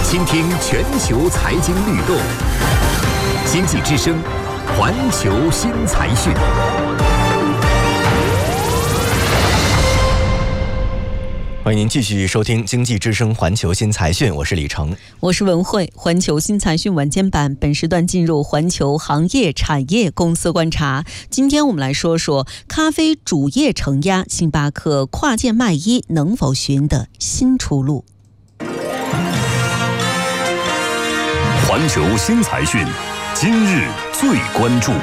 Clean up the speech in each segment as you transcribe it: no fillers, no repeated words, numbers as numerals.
倾听全球财经律动，经济之声，环球新财讯。欢迎您继续收听经济之声环球新财讯，我是李成， 我是文慧。环球新财讯晚间版本时段进入环球行业产业公司观察。今天我们来说说咖啡主业承压，星巴克跨界卖一能否寻得新出路？ 环球新财讯，今日最关注。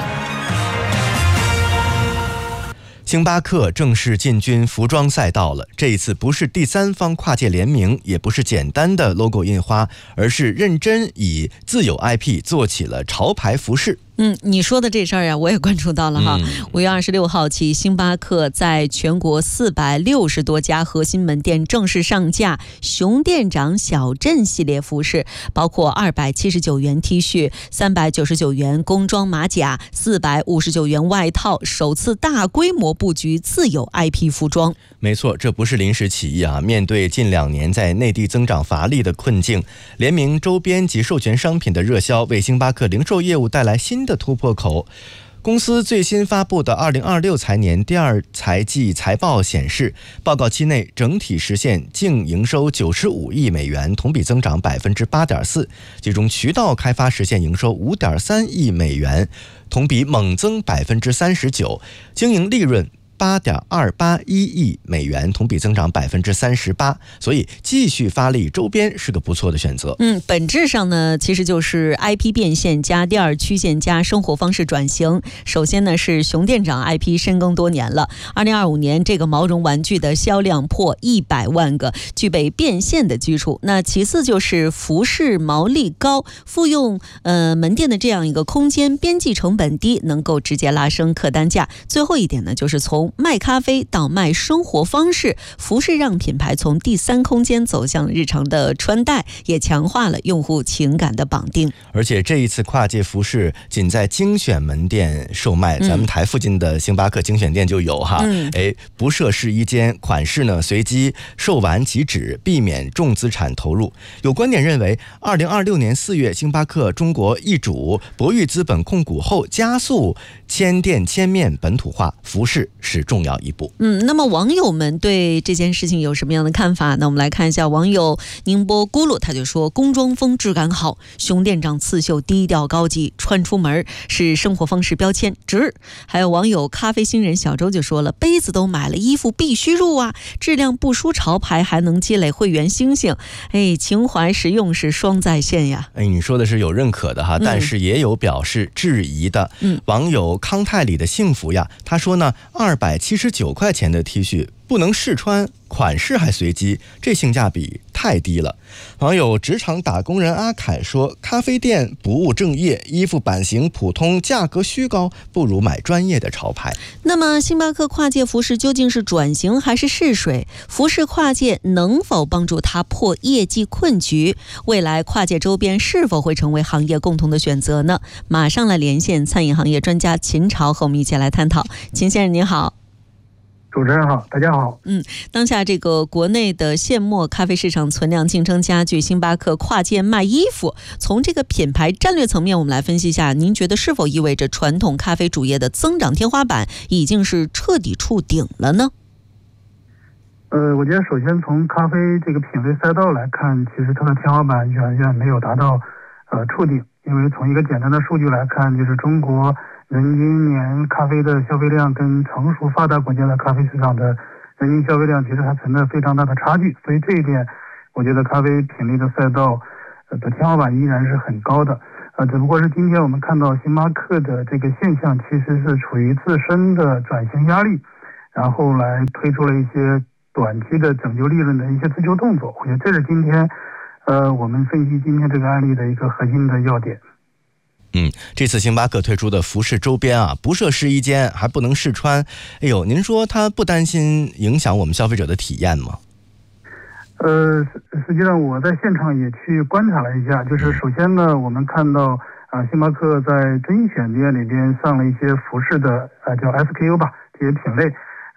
星巴克正式进军服装赛道了，这一次不是第三方跨界联名，也不是简单的 logo 印花，而是认真以自有 IP 做起了潮牌服饰。 你说的这事儿呀，我也关注到了哈。5月26号起，星巴克在全国460多家核心门店正式上架熊店长小镇系列服饰，包括279元 T 恤、399元工装马甲、459元外套，首次大规模布局自有 IP 服装。 没错，这不是临时起意啊！面对近2年在内地增长乏力的困境，联名周边及授权商品的热销，为星巴克零售业务带来新的突破口。公司最新发布的2026财年第2财季财报显示，报告期内整体实现净营收95亿美元，同比增长 8.4%， 其中渠道开发实现营收 5.3亿美元，同比猛增 39%， 经营利润8.281亿美元，同比增长 38%， 所以继续发力周边是个不错的选择。 本质上呢，其实就是 IP 变现加第二曲线加生活方式转型。首先呢，是熊店长 IP 深耕多年了，2025年这个毛绒玩具的销量破100万个，具备变现的基础。那其次就是服饰毛利高，复用门店的这样一个空间，边际成本低，能够直接拉升客单价。最后一点呢，就是从卖咖啡到卖生活方式，服饰让品牌从第三空间走向日常的穿戴，也强化了用户情感的绑定。 而且这一次跨界服饰仅在精选门店售卖，咱们台附近的星巴克精选店就有哈。不设试衣间，款式呢随机售完即止，避免重资产投入。有观点认为，2026年4月星巴克中国易主博裕资本控股后，加速千店千面本土化，服饰是重要一步。 那么网友们对这件事情有什么样的看法呢？我们来看一下网友宁波咕噜，他就说工装风质感好，熊店长刺绣低调高级，穿出门是生活方式标签值。还有网友咖啡新人小周就说了，杯子都买了，衣服必须入啊，质量不输潮牌，还能积累会员星星，情怀实用是双在线呀。 你说的是有认可的哈，但是也有表示质疑的。网友康泰里的幸福呀，他说呢，279块钱的 T 恤不能试穿，款式还随机，这性价比太低了。网友职场打工人阿凯说，咖啡店不务正业，衣服版型普通，价格虚高，不如买专业的潮牌。 那么星巴克跨界服饰究竟是转型还是试水？服饰跨界能否帮助它破业绩困局？未来跨界周边是否会成为行业共同的选择呢？马上来连线餐饮行业专家秦朝，和我们一起来探讨。秦先生您好。 主持人好，大家好。 当下这个国内的现磨咖啡市场存量竞争加剧，星巴克跨界卖衣服，从这个品牌战略层面，我们来分析一下，您觉得是否意味着传统咖啡主业的增长天花板已经是彻底触顶了呢？ 我觉得首先从咖啡这个品类赛道来看，其实它的天花板远远没有达到触顶，因为从一个简单的数据来看，就是中国人均年咖啡的消费量跟成熟发达国家的咖啡市场的人均消费量其实还存在非常大的差距，所以这一点我觉得咖啡品类的赛道的天花板依然是很高的。只不过是今天我们看到星巴克的这个现象其实是处于自身的转型压力，然后来推出了一些短期的拯救利润的一些自救动作。我觉得这是今天我们分析今天这个案例的一个核心的要点。 这次星巴克推出的服饰周边啊，不设试衣间，还不能试穿。您说它不担心影响我们消费者的体验吗？ 实际上我在现场也去观察了一下，就是首先呢，我们看到星巴克在甄选店里边上了一些服饰的叫 SKU 吧，这些品类，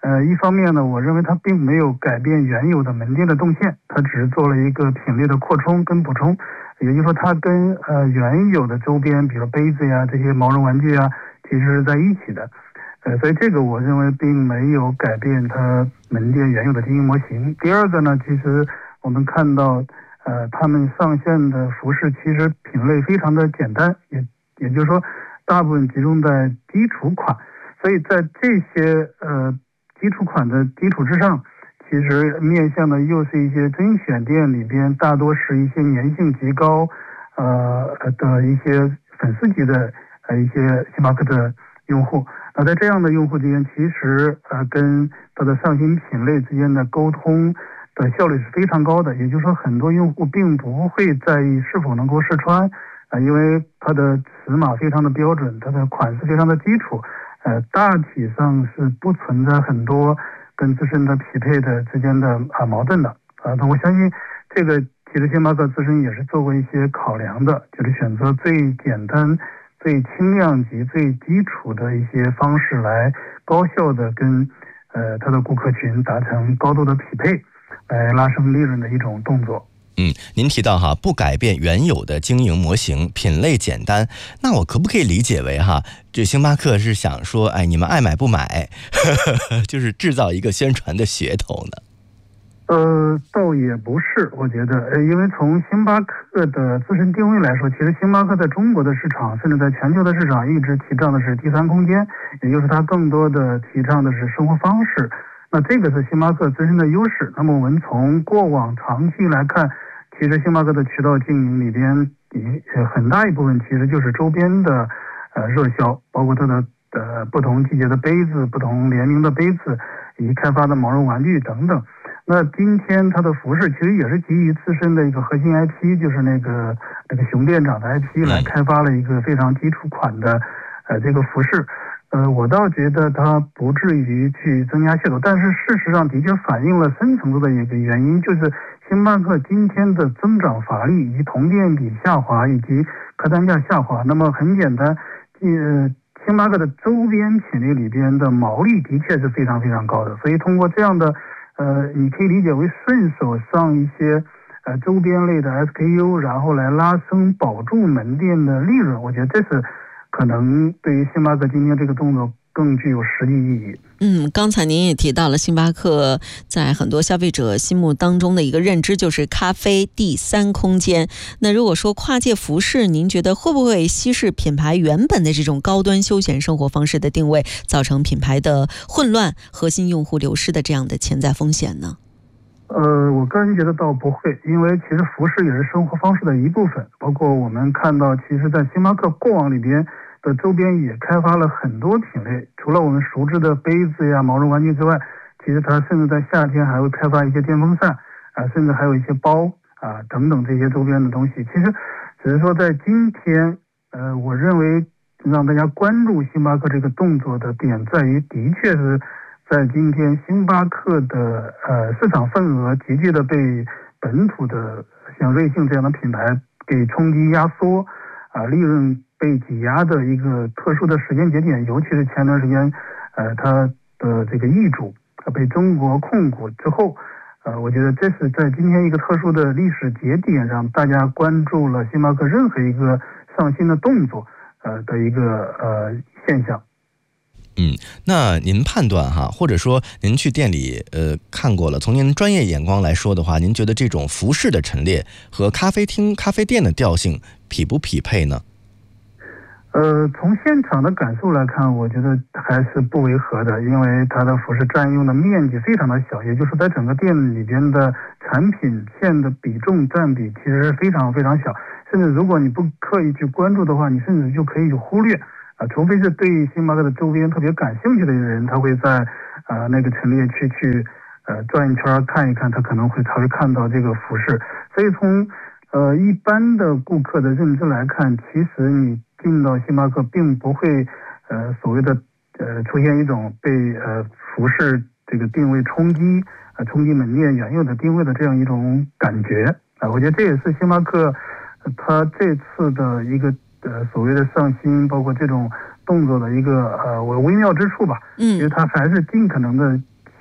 一方面呢，我认为它并没有改变原有的门店的动线，它只是做了一个品类的扩充跟补充，也就是说它跟原有的周边，比如杯子呀这些毛绒玩具啊，其实是在一起的。所以这个我认为并没有改变它门店原有的经营模型。第二个呢，其实我们看到他们上线的服饰其实品类非常的简单，也就是说大部分集中在基础款，所以在这些基础款的基础之上，其实面向的又是一些甄选店里边大多是一些粘性极高的一些粉丝级的一些星巴克的用户。在这样的用户之间，其实跟它的上新品类之间的沟通的效率是非常高的，也就是说很多用户并不会在意是否能够试穿因为它的尺码非常的标准，它的款式非常的基础，大体上是不存在很多跟自身的匹配的之间的矛盾的那我相信这个其实星巴克自身也是做过一些考量的，就是选择最简单最轻量级最基础的一些方式来高效的跟它的顾客群达成高度的匹配，来拉升利润的一种动作。 您提到不改变原有的经营模型，品类简单，那我可不可以理解为这星巴克是想说，你们爱买不买，就是制造一个宣传的噱头呢？ 倒也不是，我觉得，因为从星巴克的自身定位来说，其实星巴克在中国的市场，甚至在全球的市场，一直提倡的是第三空间，也就是它更多的提倡的是生活方式。那这个是星巴克自身的优势。那么我们从过往长期来看，其实星巴克的渠道经营里边，很大一部分其实就是周边的热销，包括它的不同季节的杯子、不同联名的杯子，以及开发的毛绒玩具等等。那今天它的服饰其实也是基于自身的一个核心 IP， 就是那个熊店长的 IP 来开发了一个非常基础款的这个服饰。我倒觉得它不至于去增加噱头，但是事实上的确反映了深层次的一个原因，就是星巴克今天的增长乏力，以及同店比下滑，以及客单价下滑。那么很简单，星巴克的周边品类里边的毛利的确是非常非常高的，所以通过这样的你可以理解为顺手上一些周边类的 SKU， 然后来拉升保住门店的利润，我觉得这是可能对于星巴克今天这个动作更具有实际意义。 刚才您也提到了星巴克在很多消费者心目当中的一个认知就是咖啡第三空间。那如果说跨界服饰，您觉得会不会稀释品牌原本的这种高端休闲生活方式的定位，造成品牌的混乱、核心用户流失的这样的潜在风险呢？ 我个人觉得倒不会，因为其实服饰也是生活方式的一部分，包括我们看到，其实在星巴克过往里边的周边也开发了很多品类，除了我们熟知的杯子呀、毛绒玩具之外，其实它甚至在夏天还会开发一些电风扇甚至还有一些包等等这些周边的东西。其实只是说在今天我认为让大家关注星巴克这个动作的点在于，的确是在今天星巴克的市场份额急剧的被本土的像瑞幸这样的品牌给冲击压缩利润被挤压的一个特殊的时间节点，尤其是前段时间它的这个易主被中国控股之后我觉得这是在今天一个特殊的历史节点，让大家关注了星巴克任何一个上新的动作的一个现象。 那您判断或者说您去店里看过了，从您专业眼光来说的话，您觉得这种服饰的陈列和咖啡厅、咖啡店的调性匹不匹配呢？ 从现场的感受来看，我觉得还是不违和的，因为它的服饰占用的面积非常的小，也就是在整个店里边的产品线的比重占比其实是非常非常小，甚至如果你不刻意去关注的话，你甚至就可以去忽略除非是对星巴克的周边特别感兴趣的人，他会在那个陈列区去转一圈看一看，他可能会才会看到这个服饰。所以从一般的顾客的认知来看，其实你进到星巴克并不会所谓的出现一种被服饰这个定位冲击门店原有的定位的这样一种感觉我觉得这也是星巴克它这次的一个所谓的上新，包括这种动作的一个微妙之处吧。因为它还是尽可能的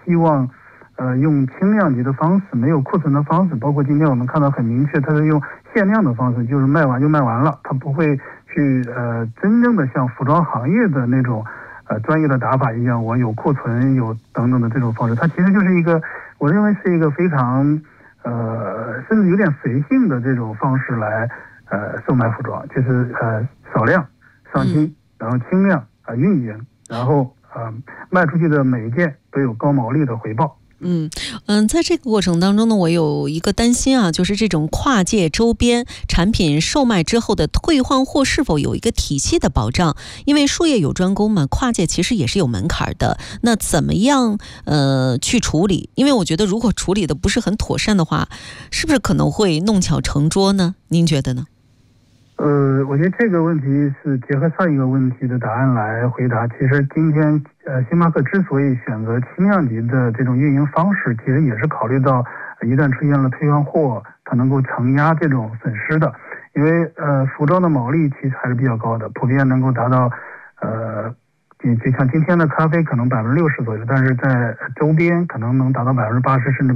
希望用轻量级的方式，没有库存的方式，包括今天我们看到很明确，它是用限量的方式，就是卖完就卖完了，它不会去真正的像服装行业的那种专业的打法一样，我有库存有等等的这种方式，它其实就是一个，我认为是一个非常甚至有点随性的这种方式来售卖服装，就是少量上新，然后轻量运营，然后卖出去的每一件都有高毛利的回报。 在这个过程当中呢，我有一个担心啊，就是这种跨界周边产品售卖之后的退换货是否有一个体系的保障？因为术业有专攻嘛，跨界其实也是有门槛的。那怎么样去处理？因为我觉得如果处理的不是很妥善的话，是不是可能会弄巧成拙呢？您觉得呢？ 我觉得这个问题是结合上一个问题的答案来回答。其实今天星巴克之所以选择轻量级的这种运营方式，其实也是考虑到一旦出现了退换货，它能够承压这种损失的。因为服装的毛利其实还是比较高的，普遍能够达到就像今天的咖啡可能60%左右，但是在周边可能能达到80%甚至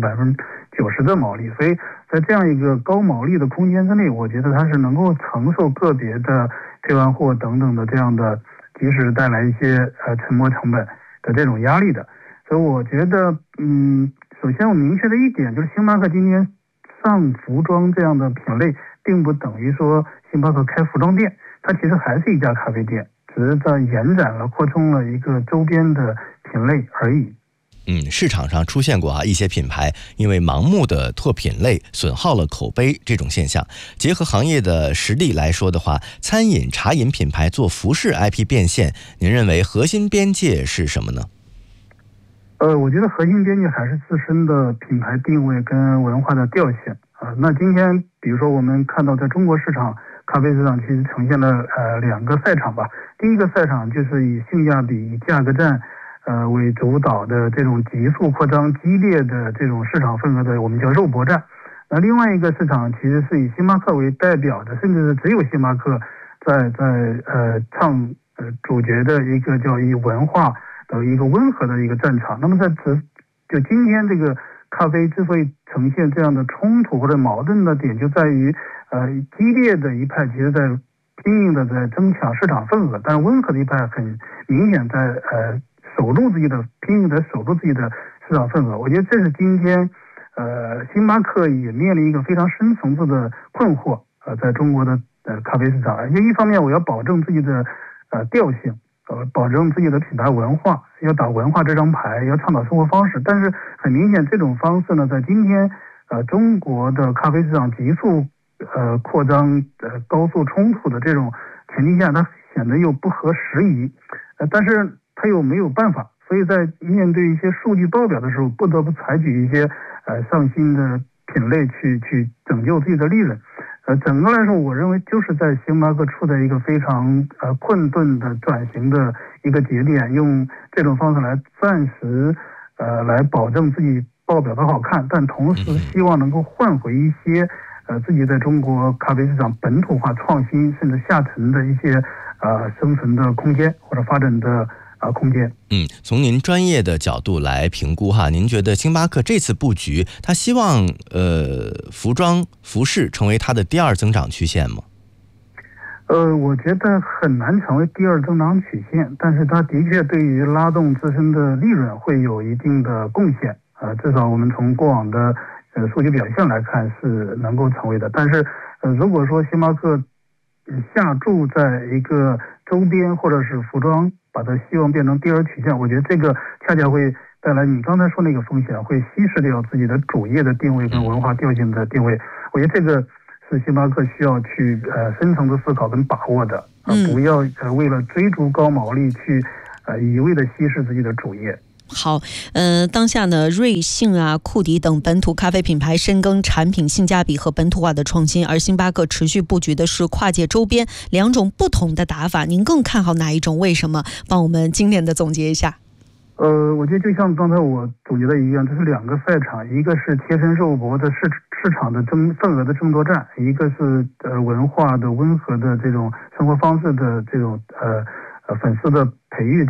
90%的毛利，所以在这样一个高毛利的空间之内，我觉得它是能够承受个别的退换货等等的这样的即使带来一些沉没成本的这种压力的。所以我觉得首先我明确的一点就是，星巴克今天上服装这样的品类并不等于说星巴克开服装店，它其实还是一家咖啡店，只是在延展了扩充了一个周边的品类而已。 市场上出现过一些品牌因为盲目的拓品类损耗了口碑这种现象。结合行业的实力来说的话，餐饮茶饮品牌做服饰 IP 变现，您认为核心边界是什么呢？ 我觉得核心边界还是自身的品牌定位跟文化的调性那今天比如说我们看到在中国市场，咖啡市场其实呈现了2个赛场吧。第一个赛场就是以性价比、以价格战为主导的这种急速扩张、激烈的这种市场份额的，我们叫肉搏战。那另外一个市场其实是以星巴克为代表的，甚至是只有星巴克在唱主角的一个叫以文化的一个温和的一个战场。那么就今天这个咖啡之所以呈现这样的冲突或者矛盾的点，就在于激烈的一派其实在拼命的在争抢市场份额，但是温和的一派很明显在拼命的守住自己的市场份额。我觉得这是今天星巴克也面临一个非常深层次的困惑在中国的咖啡市场。因为一方面我要保证自己的调性，保证自己的品牌文化，要打文化这张牌，要倡导生活方式，但是很明显这种方式呢，在今天中国的咖啡市场急速扩张高速冲突的这种前提下，它显得又不合时宜但是它又没有办法，所以在面对一些数据报表的时候，不得不采取一些上新的品类去拯救自己的利润。整个来说，我认为就是在星巴克处在一个非常困顿的转型的一个节点，用这种方式来暂时来保证自己报表的好看，但同时希望能够换回一些自己在中国咖啡市场本土化创新甚至下沉的一些生存的空间或者发展的空间。 从您专业的角度来评估您觉得星巴克这次布局，他希望服装服饰成为它的第二增长曲线吗？ 我觉得很难成为第二增长曲线，但是它的确对于拉动自身的利润会有一定的贡献至少我们从过往的数据表现来看是能够成为的。但是如果说星巴克下注在一个周边或者是服装，把它希望变成第二曲线，我觉得这个恰恰会带来你刚才说那个风险，会稀释掉自己的主业的定位跟文化调性的定位。我觉得这个是星巴克需要去深层的思考跟把握的不要为了追逐高毛利去一味的稀释自己的主业。 好，当下呢，瑞幸库迪等本土咖啡品牌深耕产品性价比和本土化的创新，而星巴克持续布局的是跨界周边，两种不同的打法，您更看好哪一种？为什么？帮我们精炼的总结一下。 我觉得就像刚才我总结的一样，这是2个赛场，一个是贴身肉搏的市场的份额的争夺战，一个是文化的温和的这种生活方式的这种粉丝的培育战。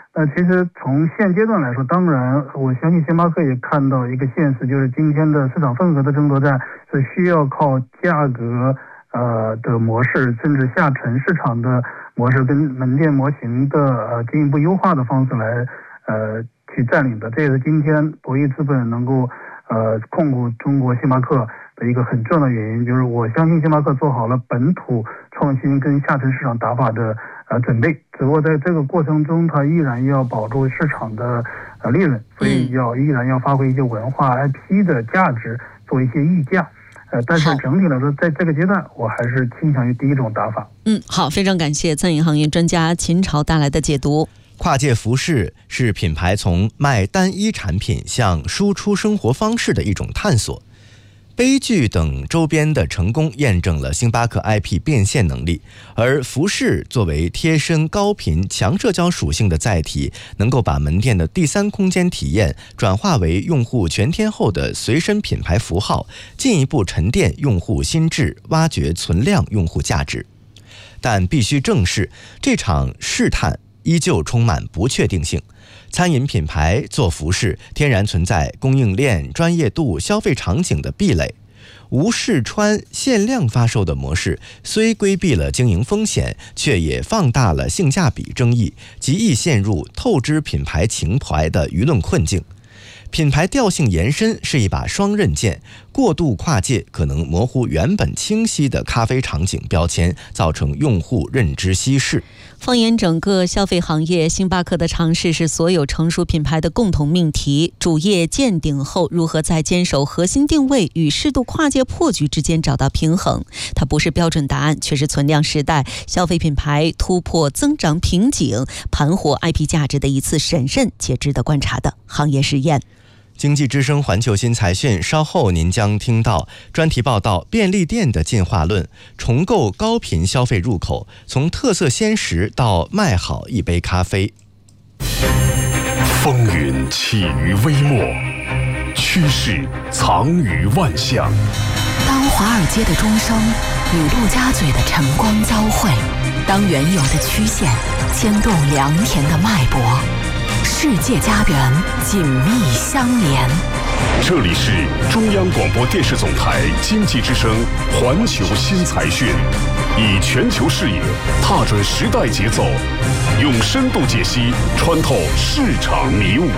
其实从现阶段来说，当然我相信星巴克也看到一个现实，就是今天的市场份额的争夺战是需要靠价格的模式，甚至下沉市场的模式跟门店模型的进一步优化的方式来去占领的。这也是今天博弈资本能够控股中国星巴克的一个很重要的原因，就是我相信星巴克做好了本土创新跟下沉市场打法的准备，只不过在这个过程中，它依然要保住市场的利润，所以依然要发挥一些文化 IP 的价值，做一些溢价。但是整体来说，在这个阶段，我还是倾向于第一种打法。 好，非常感谢餐饮行业专家秦朝带来的解读。 跨界服饰是品牌从卖单一产品向输出生活方式的一种探索。杯具等周边的成功验证了星巴克 IP 变现能力，而服饰作为贴身高频强社交属性的载体，能够把门店的第三空间体验转化为用户全天候的随身品牌符号，进一步沉淀用户心智，挖掘存量用户价值。但必须正视，这场试探依旧充满不确定性。餐饮品牌做服饰，天然存在供应链、专业度、消费场景的壁垒。无试穿限量发售的模式，虽规避了经营风险，却也放大了性价比争议，极易陷入透支品牌情怀的舆论困境。品牌调性延伸是一把双刃剑，过度跨界可能模糊原本清晰的咖啡场景标签，造成用户认知稀释。 放眼整个消费行业，星巴克的尝试是所有成熟品牌的共同命题。主业见顶后，如何在坚守核心定位与适度跨界破局之间找到平衡？它不是标准答案，却是存量时代消费品牌突破增长瓶颈、盘活 IP 价值的一次审慎且值得观察的行业实验。 经济之声环球新财讯，稍后您将听到专题报道便利店的进化论，重构高频消费入口，从特色鲜食到卖好一杯咖啡。 风云起于微末，趋势藏于万象。 当华尔街的钟声与陆家嘴的晨光交汇，当原有的曲线牵动良田的脉搏，世界家园紧密相连。 这里是中央广播电视总台经济之声环球新财讯，以全球视野踏准时代节奏，用深度解析穿透市场迷雾。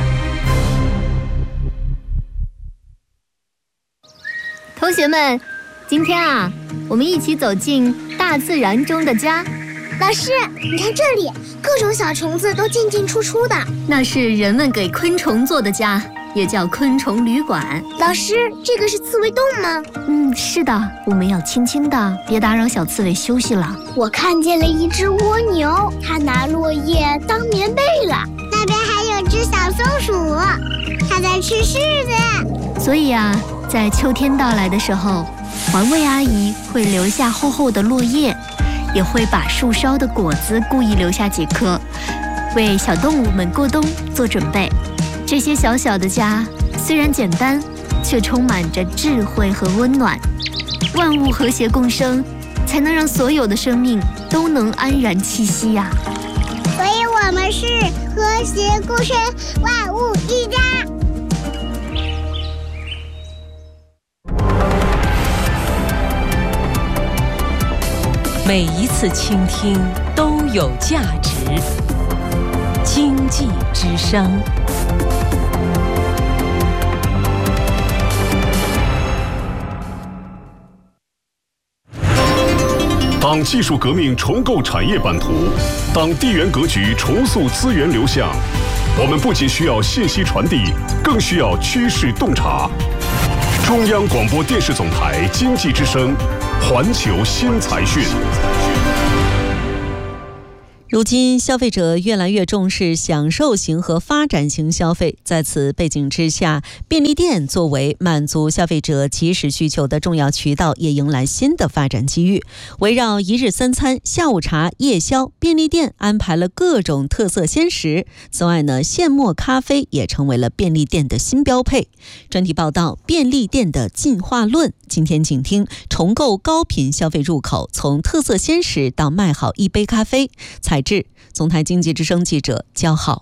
同学们，今天我们一起走进大自然中的家。 老师，你看这里，各种小虫子都进进出出的。 那是人们给昆虫做的家，也叫昆虫旅馆。 老师，这个是刺猬洞吗？ 是的，我们要轻轻的，别打扰小刺猬休息了。 我看见了一只蜗牛，它拿落叶当棉被了。那边还有只小松鼠，它在吃柿子。 所以在秋天到来的时候，环卫阿姨会留下厚厚的落叶，也会把树梢的果子故意留下几颗，为小动物们过冬做准备。这些小小的家虽然简单，却充满着智慧和温暖。万物和谐共生，才能让所有的生命都能安然栖息呀。 所以我们是和谐共生，万物一家。 每一次倾听都有价值。经济之声。 当技术革命重构产业版图，当地缘格局重塑资源流向，我们不仅需要信息传递，更需要趋势洞察。中央广播电视总台经济之声，环球新财讯。 如今，消费者越来越重视享受型和发展型消费。在此背景之下，便利店作为满足消费者即时需求的重要渠道，也迎来新的发展机遇。围绕一日三餐、下午茶、夜宵，便利店安排了各种特色鲜食。此外呢，现磨咖啡也成为了便利店的新标配。专题报道：便利店的进化论。今天请听重构高频消费入口，从特色鲜食到卖好一杯咖啡。采自总台经济之声记者焦浩。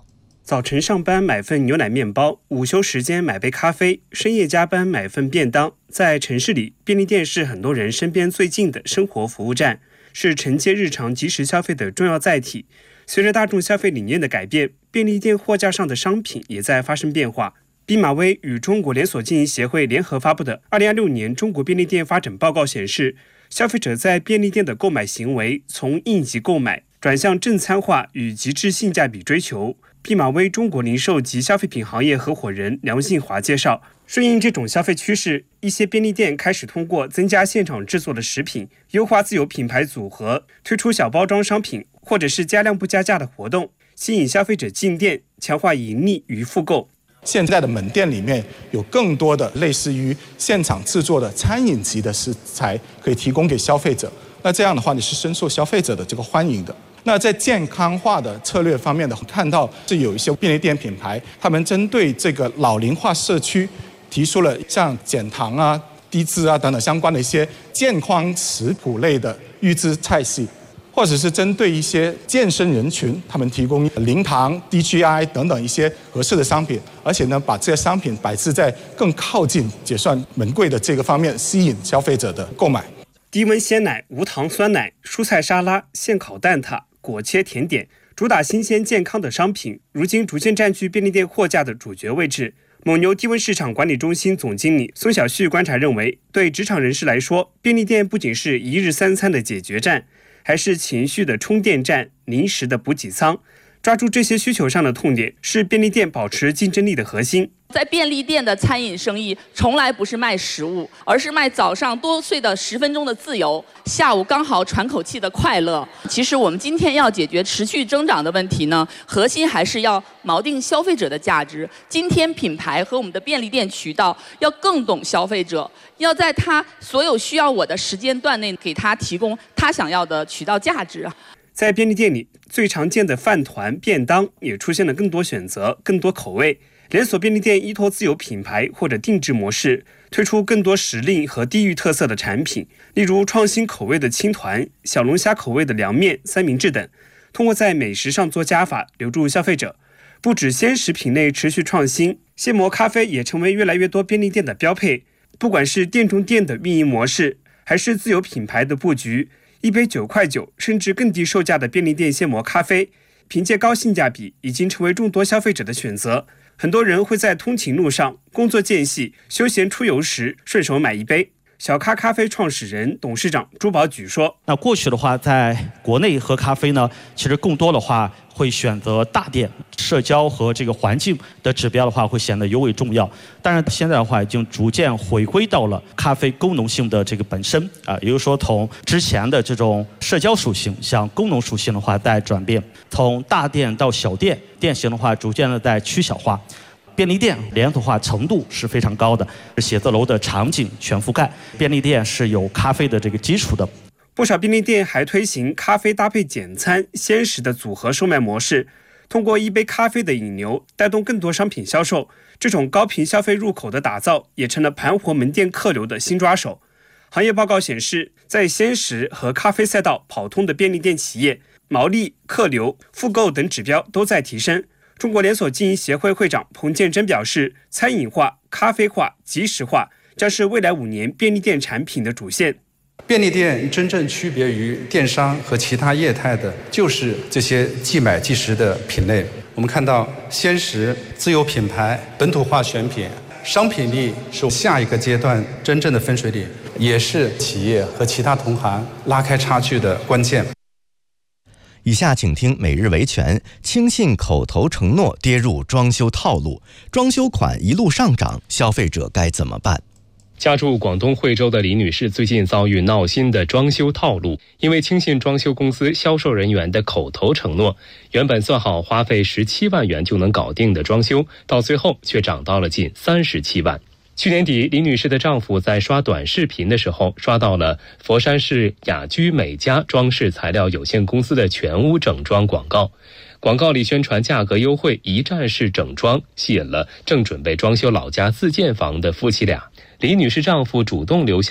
早晨上班买份牛奶面包，午休时间买杯咖啡，深夜加班买份便当。在城市里，便利店是很多人身边最近的生活服务站，是承接日常即时消费的重要载体。随着大众消费理念的改变，便利店货架上的商品也在发生变化。毕马威与中国连锁经营协会联合发布的2026年中国便利店发展报告显示，消费者在便利店的购买行为从应急购买转向正餐化与极致性价比追求。毕马威中国零售及消费品行业合伙人梁信华介绍，顺应这种消费趋势，一些便利店开始通过增加现场制作的食品，优化自有品牌组合，推出小包装商品，或者是加量不加价的活动，吸引消费者进店，强化盈利与复购。 现在的门店里面有更多的类似于现场制作的餐饮级的食材可以提供给消费者，那这样的话你是深受消费者的这个欢迎的。那在健康化的策略方面的，看到是有一些便利店品牌，他们针对这个老龄化社区提出了像减糖啊、低脂啊等等相关的一些健康食谱类的预制菜系，或者是针对一些健身人群，他们提供零糖、低 GI 等等一些合适的商品，而且呢，把这些商品摆置在更靠近结算门柜的这个方面，吸引消费者的购买。 低温鲜奶、无糖酸奶、蔬菜沙拉、现烤蛋挞、果切甜点，主打新鲜健康的商品，如今逐渐占据便利店货架的主角位置。蒙牛低温市场管理中心总经理孙晓旭观察认为，对职场人士来说，便利店不仅是一日三餐的解决站，还是情绪的充电站、临时的补给仓。抓住这些需求上的痛点，是便利店保持竞争力的核心。 在便利店的餐饮生意从来不是卖食物，而是卖早上多睡的10分钟的自由，下午刚好喘口气的快乐。其实我们今天要解决持续增长的问题呢，核心还是要锚定消费者的价值。今天品牌和我们的便利店渠道要更懂消费者，要在他所有需要我的时间段内给他提供他想要的渠道价值。 在便利店里，最常见的饭团、便当也出现了更多选择、更多口味。连锁便利店依托自有品牌或者定制模式，推出更多时令和地域特色的产品，例如创新口味的青团、小龙虾口味的凉面、三明治等，通过在美食上做加法，留住消费者。不止鲜食品类持续创新，现磨咖啡也成为越来越多便利店的标配。不管是店中店的运营模式，还是自有品牌的布局，一杯9块9甚至更低售价的便利店现磨咖啡，凭借高性价比，已经成为众多消费者的选择。很多人会在通勤路上、工作间隙、休闲出游时顺手买一杯。小咖咖啡创始人、董事长朱宝举说：“ 那过去的话，在国内喝咖啡呢，其实更多的话会选择大店，社交和这个环境的指标的话会显得尤为重要。但是现在的话，已经逐渐回归到了咖啡功能性的这个本身啊，也就是说，从之前的这种社交属性向功能属性的话在转变，从大店到小店，店型的话逐渐的在趋小化。”便利店连锁化程度是非常高的，写字楼的场景全覆盖，便利店是有咖啡的这个基础的。 不少便利店还推行咖啡搭配简餐、鲜食的组合售卖模式，通过一杯咖啡的引流，带动更多商品销售。这种高频消费入口的打造，也成了盘活门店客流的新抓手。行业报告显示，在鲜食和咖啡赛道跑通的便利店企业，毛利、客流、复购等指标都在提升。中国连锁经营协会会长彭建珍表示，餐饮化、咖啡化、即时化将是未来5年便利店产品的主线。 便利店真正区别于电商和其他业态的，就是这些即买即食的品类。我们看到鲜食、自有品牌、本土化选品，商品力是下一个阶段真正的分水岭，也是企业和其他同行拉开差距的关键。 以下请听每日维权。轻信口头承诺跌入装修套路，装修款一路上涨，消费者该怎么办？ 家住广东惠州的李女士最近遭遇闹心的装修套路，因为轻信装修公司销售人员的口头承诺，原本算好花费17万元就能搞定的装修，到最后却涨到了近37万。去年底，李女士的丈夫在刷短视频的时候，刷到了佛山市雅居美家装饰材料有限公司的全屋整装广告。广告里宣传价格优惠、一站式整装，吸引了正准备装修老家自建房的夫妻俩。李女士丈夫主动留下